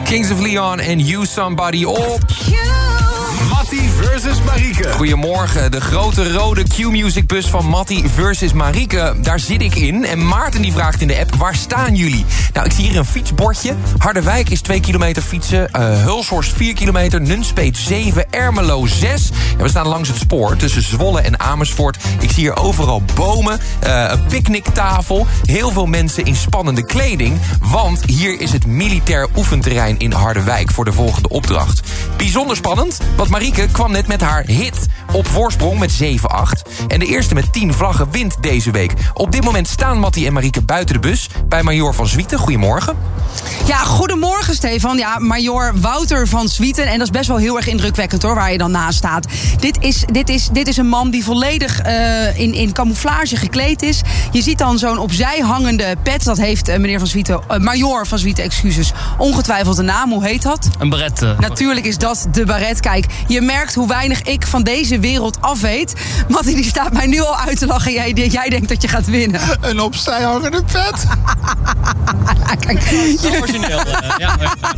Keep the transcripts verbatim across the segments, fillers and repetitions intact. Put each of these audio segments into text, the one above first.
Kings of Leon en You Somebody op... Mattie versus Marieke. Goedemorgen, de grote rode Q-Music bus van Mattie versus Marieke. Daar zit ik in. En Maarten die vraagt in de app, waar staan jullie? Nou, ik zie hier een fietsbordje. Harderwijk is twee kilometer fietsen. Uh, Hulshorst vier kilometer. Nunspeet zeven. Ermelo zes. En we staan langs het spoor tussen Zwolle en Amersfoort. Ik zie hier overal bomen. Uh, een picknicktafel. Heel veel mensen in spannende kleding. Want hier is het militair oefenterrein in Harderwijk voor de volgende opdracht. Bijzonder spannend, want Marieke kwam net met haar hit op voorsprong met zeven acht. En de eerste met tien vlaggen wint deze week. Op dit moment staan Mattie en Marieke buiten de bus bij Major van Zwieten. Goedemorgen. Ja, goedemorgen Stefan. Ja, Major Wouter van Zwieten. En dat is best wel heel erg indrukwekkend hoor, waar je dan naast staat. Dit is, dit is, dit is een man die volledig uh, in, in camouflage gekleed is. Je ziet dan zo'n opzij hangende pet. Dat heeft uh, meneer van Zwieten, uh, Major van Zwieten, excuses, ongetwijfeld een naam. Hoe heet dat? Een baret. Uh. Natuurlijk is dat de baret. Kijk, je merkt hoe weinig ik van deze wereld af weet. Mattie, die staat mij nu al uit te lachen. Jij, jij denkt dat je gaat winnen. Een opzij hangende pet. Kijk, Zo origineel. Uh, ja.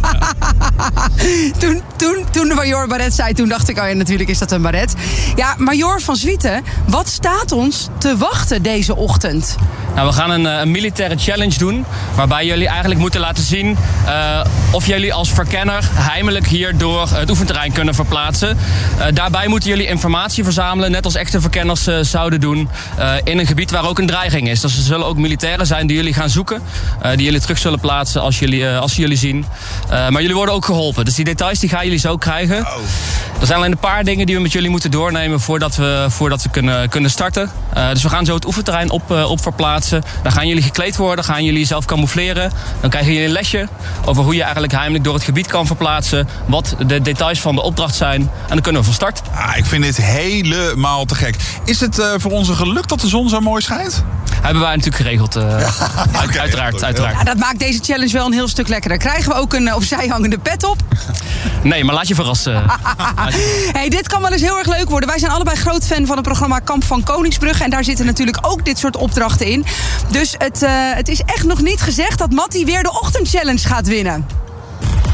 toen, toen, toen de Major baret zei, toen dacht ik, oh ja, natuurlijk is dat een baret. Ja, Major van Zwieten, wat staat ons te wachten deze ochtend? Nou, we gaan een, een militaire challenge doen, waarbij jullie eigenlijk moeten laten zien uh, of jullie als verkenner heimelijk hier door het oefenterrein kunnen verplaatsen. Uh, daarbij moeten jullie informatie verzamelen, net als echte verkenners uh, zouden doen, uh, in een gebied waar ook een dreiging is. Dus er zullen ook militairen zijn die jullie gaan zoeken, uh, die jullie terug zullen plaatsen als, jullie, uh, als ze jullie zien. Uh, maar jullie worden ook geholpen, dus die details die gaan jullie zo krijgen. Oh. Er zijn alleen een paar dingen die we met jullie moeten doornemen voordat we, voordat we kunnen, kunnen starten. Uh, dus we gaan zo het oefenterrein op, uh, op verplaatsen. Dan gaan jullie gekleed worden, gaan jullie zelf camoufleren. Dan krijgen jullie een lesje over hoe je eigenlijk heimelijk door het gebied kan verplaatsen. Wat de details van de opdracht zijn. En dan kunnen we van start. Ah, ik vind dit helemaal te gek. Is het uh, voor ons een geluk dat de zon zo mooi schijnt? Hebben wij natuurlijk geregeld. Uh, ja, uit, okay, uiteraard, goed, uiteraard. Ja, dat maakt deze challenge wel een heel stuk lekkerder. Krijgen we ook een uh, opzij hangende pet op? Nee, maar laat je verrassen. Hey, dit kan wel eens heel erg leuk worden. Wij zijn allebei groot fan van het programma Kamp van Koningsbrugge. En daar zitten natuurlijk ook dit soort opdrachten in. Dus het, uh, het is echt nog niet gezegd dat Mattie weer de ochtendchallenge gaat winnen.